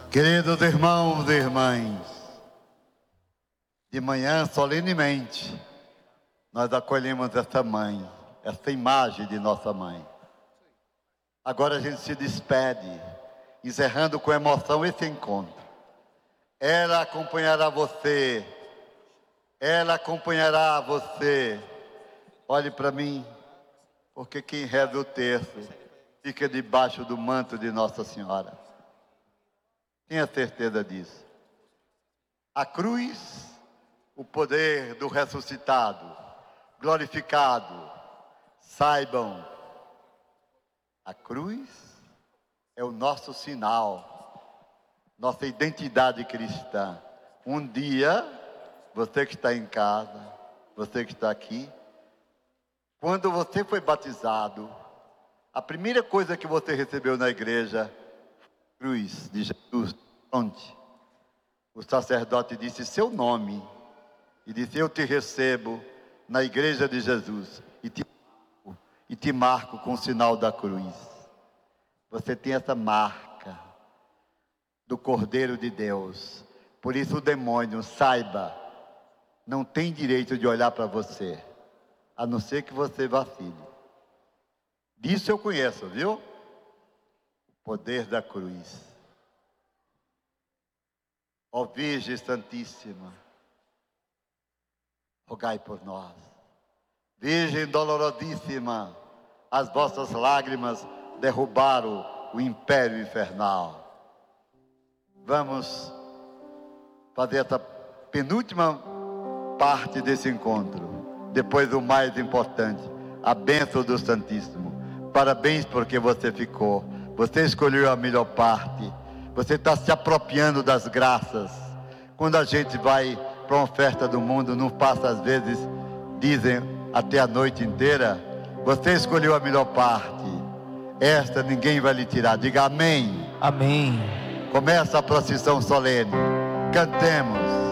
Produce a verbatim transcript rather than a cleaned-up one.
Queridos irmãos e irmãs, de manhã, solenemente, nós acolhemos essa mãe, essa imagem de nossa mãe. Agora a gente se despede, encerrando com emoção esse encontro. Ela acompanhará você, ela acompanhará você. Olhe para mim, porque quem reza o terço fica debaixo do manto de Nossa Senhora. Tenha certeza disso. A cruz, o poder do ressuscitado, glorificado. Saibam, a cruz é o nosso sinal, nossa identidade cristã. Um dia, você que está em casa, você que está aqui, quando você foi batizado, a primeira coisa que você recebeu na igreja, cruz de Jesus, onde o sacerdote disse seu nome, e disse: eu te recebo na igreja de Jesus, e te, e te marco com o sinal da cruz. Você tem essa marca do Cordeiro de Deus. Por isso o demônio, saiba, não tem direito de olhar para você, a não ser que você vacile. Disso eu conheço, viu? O poder da cruz. Ó Virgem Santíssima, rogai por nós. Virgem dolorosíssima, as vossas lágrimas derrubaram o império infernal. Vamos fazer essa penúltima parte desse encontro. Depois o mais importante, a bênção do Santíssimo. Parabéns porque você ficou. Você escolheu a melhor parte. Você está se apropriando das graças. Quando a gente vai para uma festa do mundo, não passa às vezes, dizem, até a noite inteira. Você escolheu a melhor parte. Esta ninguém vai lhe tirar. Diga amém. Amém. Começa a procissão solene. Cantemos.